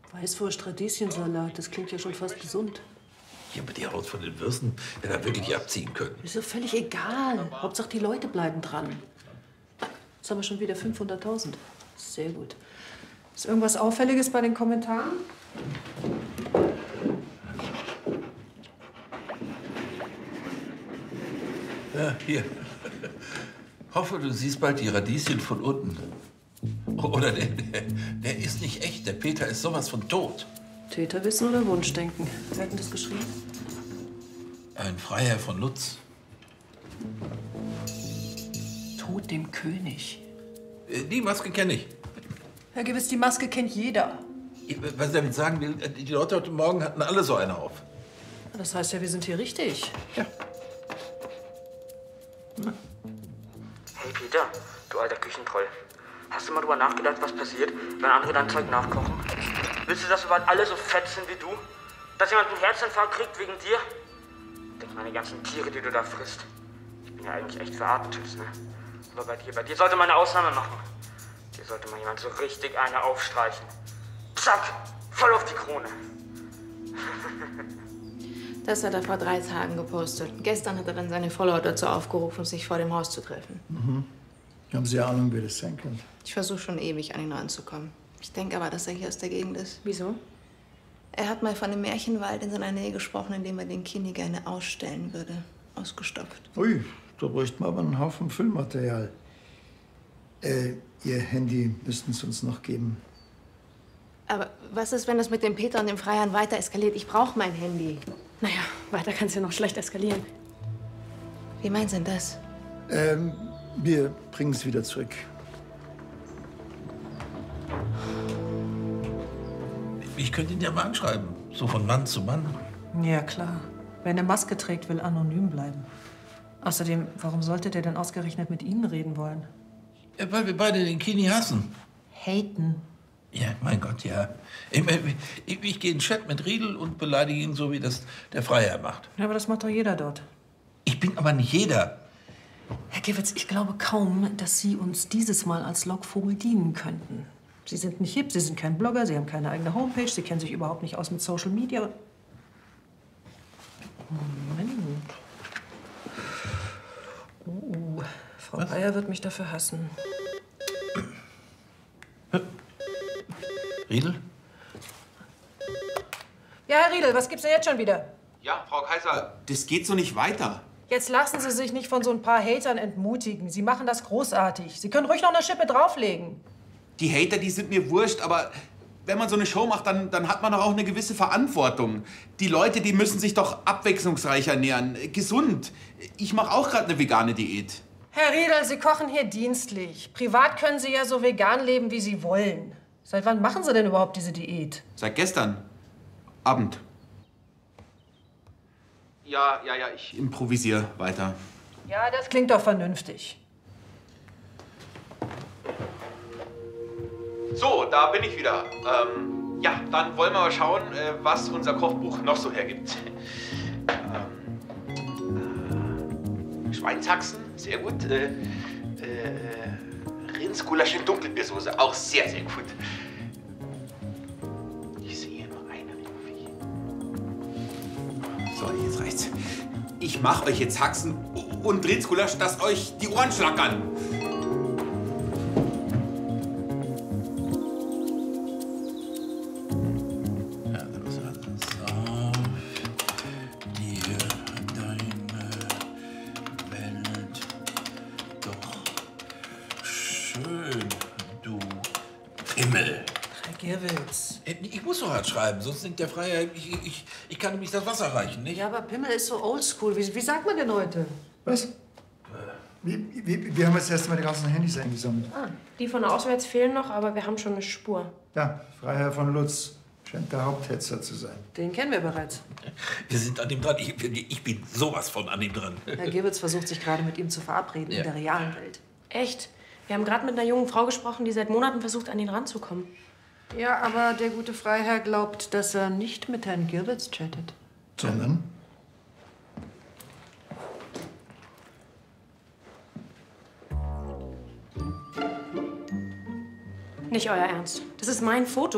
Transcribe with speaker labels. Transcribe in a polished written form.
Speaker 1: Weißwurst, Radieschensalat, das klingt ja schon fast gesund.
Speaker 2: Ja, aber die Haut von den Würsten hätte er wirklich abziehen können.
Speaker 1: Ist doch völlig egal. Hauptsache, die Leute bleiben dran. Jetzt haben wir schon wieder 500.000. Sehr gut. Ist irgendwas Auffälliges bei den Kommentaren?
Speaker 2: Ja, hier. Hoffe, du siehst bald die Radieschen von unten. Oder der ist nicht echt. Der Peter ist sowas von tot.
Speaker 1: Täterwissen oder Wunschdenken? Wer hat denn das geschrieben?
Speaker 2: Ein Freiherr von Lutz.
Speaker 1: Tod dem König.
Speaker 2: Die Maske kenne ich.
Speaker 1: Herr Gewitz, die Maske kennt jeder.
Speaker 2: Was ich damit sagen will, die Leute heute Morgen hatten alle so eine auf.
Speaker 1: Das heißt ja, wir sind hier richtig.
Speaker 2: Ja.
Speaker 3: Hey Peter, du alter Küchentroll. Hast du mal drüber nachgedacht, was passiert, wenn andere dein Zeug nachkochen? Willst du, dass wir bald alle so fett sind wie du? Dass jemand einen Herzinfarkt kriegt wegen dir? Denk mal an die ganzen Tiere, die du da frisst. Ich bin ja eigentlich echt für Artentyps, ne? Aber bei dir sollte man eine Ausnahme machen. Dir sollte mal jemand so richtig eine aufstreichen. Zack, voll auf die Krone.
Speaker 4: Das hat er vor 3 Tagen gepostet. Gestern hat er dann seine Follower dazu aufgerufen, sich vor dem Haus zu treffen.
Speaker 5: Mhm. Haben Sie Ahnung, wer das sein könnte?
Speaker 4: Ich versuche schon ewig, an ihn ranzukommen. Ich denke aber, dass er hier aus der Gegend ist.
Speaker 1: Wieso?
Speaker 4: Er hat mal von einem Märchenwald in seiner Nähe gesprochen, in dem er den Kini gerne ausstellen würde. Ausgestopft.
Speaker 5: Ui, da bräuchten wir aber einen Haufen Füllmaterial. Ihr Handy müssten Sie uns noch geben.
Speaker 4: Aber was ist, wenn das mit dem Peter und dem Freiherrn weiter eskaliert? Ich brauche mein Handy.
Speaker 6: Naja, weiter kann es ja noch schlecht eskalieren.
Speaker 4: Wie meinen Sie denn das?
Speaker 5: Wir bringen es wieder zurück.
Speaker 2: Ich könnte ihn ja mal anschreiben. So von Mann zu Mann.
Speaker 1: Ja, klar. Wer eine Maske trägt, will anonym bleiben. Außerdem, warum sollte der denn ausgerechnet mit Ihnen reden wollen?
Speaker 2: Ja, weil wir beide den Kini hassen.
Speaker 1: Haten.
Speaker 2: Ja, mein Gott, ja. Ich gehe in den Chat mit Riedel und beleidige ihn so, wie das der Freiherr macht.
Speaker 1: Ja, aber das macht doch jeder dort.
Speaker 2: Ich bin aber nicht jeder.
Speaker 1: Herr Gewitz, ich glaube kaum, dass Sie uns dieses Mal als Lockvogel dienen könnten. Sie sind nicht hip, Sie sind kein Blogger, Sie haben keine eigene Homepage, Sie kennen sich überhaupt nicht aus mit Social Media. Moment. Frau Bayer wird mich dafür hassen.
Speaker 2: Riedel?
Speaker 1: Ja, Herr Riedel, was gibt's denn jetzt schon wieder?
Speaker 7: Ja, Frau Kaiser, das geht so nicht weiter.
Speaker 1: Jetzt lassen Sie sich nicht von so ein paar Hatern entmutigen. Sie machen das großartig. Sie können ruhig noch eine Schippe drauflegen.
Speaker 7: Die Hater, die sind mir wurscht, aber wenn man so eine Show macht, dann hat man doch auch eine gewisse Verantwortung. Die Leute, die müssen sich doch abwechslungsreich ernähren, gesund. Ich mache auch gerade eine vegane Diät.
Speaker 1: Herr Riedel, Sie kochen hier dienstlich. Privat können Sie ja so vegan leben, wie Sie wollen. Seit wann machen Sie denn überhaupt diese Diät?
Speaker 7: Seit gestern Abend. Ja, ich improvisiere weiter.
Speaker 1: Ja, das klingt doch vernünftig.
Speaker 7: So, da bin ich wieder. Ja, dann wollen wir mal schauen, was unser Kochbuch noch so hergibt. Schweinshaxen, sehr gut. Rindsgulasch in Dunkelbeersoße, auch sehr, sehr gut. Ich sehe noch einen. So, jetzt reicht's. Ich mache euch jetzt Haxen und Rindsgulasch, dass euch die Ohren schlackern.
Speaker 2: Himmel.
Speaker 1: Herr Gewitz.
Speaker 2: Ich muss doch halt schreiben, sonst denkt der Freiherr, ich kann nämlich das Wasser reichen, nicht?
Speaker 1: Ja, aber Pimmel ist so oldschool. Wie sagt man denn heute?
Speaker 5: Was? Wir haben jetzt erst mal die ganzen Handys eingesammelt.
Speaker 6: Ah, die von auswärts fehlen noch, aber wir haben schon eine Spur.
Speaker 5: Ja, Freiherr von Lutz scheint der Haupthetzer zu sein.
Speaker 1: Den kennen wir bereits.
Speaker 2: Wir sind an ihm dran. Ich bin sowas von an ihm dran.
Speaker 1: Herr Gewitz versucht sich gerade mit ihm zu verabreden in der realen Welt.
Speaker 6: Echt? Wir haben gerade mit einer jungen Frau gesprochen, die seit Monaten versucht, an ihn ranzukommen.
Speaker 1: Ja, aber der gute Freiherr glaubt, dass er nicht mit Herrn Gewitz chattet.
Speaker 5: Sondern?
Speaker 6: Nicht euer Ernst. Das ist mein Foto.